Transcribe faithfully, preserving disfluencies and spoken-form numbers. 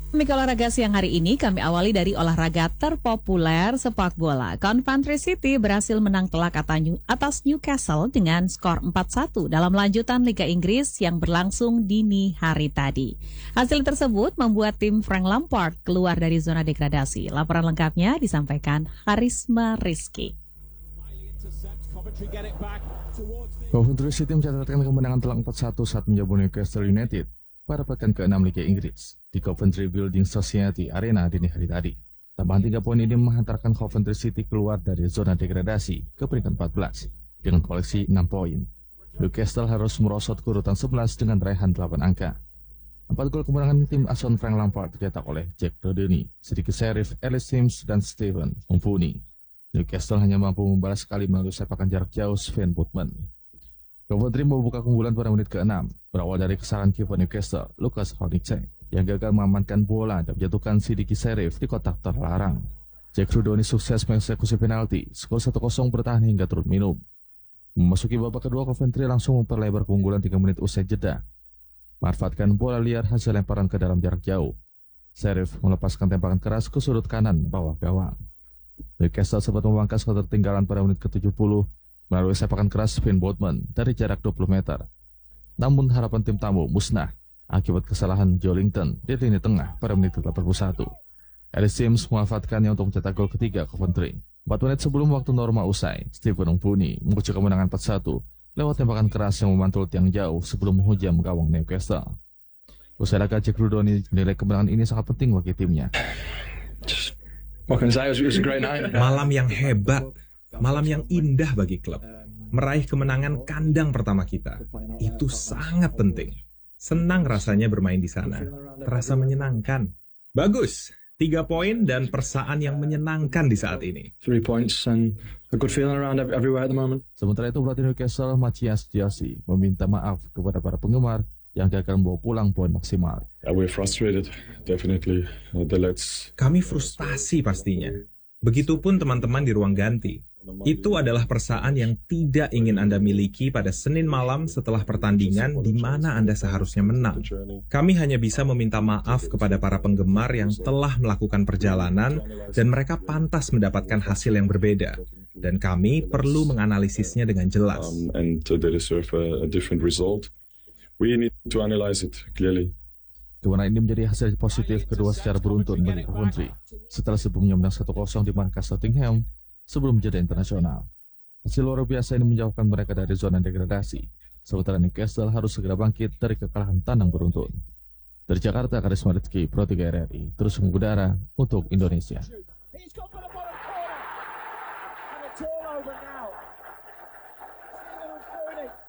Komik olahraga siang hari ini kami awali dari olahraga terpopuler sepak bola. Coventry City berhasil menang telak atas Newcastle dengan skor empat satu dalam lanjutan Liga Inggris yang berlangsung dini hari tadi. Hasil tersebut membuat tim Frank Lampard keluar dari zona degradasi. Laporan lengkapnya disampaikan Harisma Rizky. Coventry City mencatatkan kemenangan telak empat satu saat menjamu Newcastle United pada pekan keenam Liga Inggris di Coventry Building Society Arena dini hari tadi. Tambahan tiga poin ini menghantarkan Coventry City keluar dari zona degradasi ke peringkat empat belas dengan koleksi enam poin. Newcastle harus merosot ke urutan sebelas dengan raihan delapan angka. Empat gol kemenangan tim asuhan Frank Lampard dicetak oleh Jack Rodney, Sidiki Sheriff, Ellis Sims, dan Steven Mumpuni. Newcastle hanya mampu membalas sekali melalui sepakan jarak jauh Sven Botman. Coventry membuka keunggulan pada menit keenam, berawal dari kesalahan kiper Newcastle, Lucas Hornicek, yang gagal mengamankan bola dan menjatuhkan Sidiki Sheriff di kotak terlarang. Jack Rodney sukses mengeksekusi penalti, skor satu kosong bertahan hingga turun minum. Memasuki babak kedua, Coventry langsung memperlebar keunggulan tiga menit usai jeda. Manfaatkan bola liar hasil lemparan ke dalam jarak jauh. Sheriff melepaskan tembakan keras ke sudut kanan bawah gawang. Newcastle sempat memangkas ketertinggalan pada menit ke tujuh puluh melalui sepakan keras Sven Botman dari jarak dua puluh meter. Namun harapan tim tamu musnah akibat kesalahan Joelinton di lini tengah pada menit ke delapan puluh satu. Ellis Sims memanfaatkannya untuk mencetak gol ketiga Coventry. empat menit sebelum waktu normal usai, Steven Mumpuni mengunci kemenangan empat satu lewat tembakan keras yang memantul tiang jauh sebelum menghujam gawang Newcastle. Usai laga, Jack Rodney menilai kemenangan ini sangat penting bagi timnya. Malam yang hebat, malam yang indah bagi klub. Meraih kemenangan kandang pertama kita, itu sangat penting. Senang rasanya bermain di sana, terasa menyenangkan. Bagus, tiga poin dan persaan yang menyenangkan di saat ini. Sementara itu, pelatih Newcastle Matthias Chelsea meminta maaf kepada para penggemar yang gagal membawa pulang poin maksimal. Kami frustasi pastinya. Begitupun teman-teman di ruang ganti. Itu adalah perasaan yang tidak ingin Anda miliki pada Senin malam setelah pertandingan di mana Anda seharusnya menang. Kami hanya bisa meminta maaf kepada para penggemar yang telah melakukan perjalanan dan mereka pantas mendapatkan hasil yang berbeda. Dan kami perlu menganalisisnya dengan jelas. We need to analyze it clearly. Kemenangan ini menjadi hasil positif kedua secara beruntun bagi Coventry setelah sebelumnya menang satu kosong di markas Nottingham sebelum jeda internasional. Hasil luar biasa ini menjauhkan mereka dari zona degradasi, sementara Newcastle harus segera bangkit dari kekalahan tandang beruntun. Dari Jakarta, Harisma Rizky, Pro tiga R R I, terus mengudara untuk Indonesia. It's all over now. Steven Mumpuni.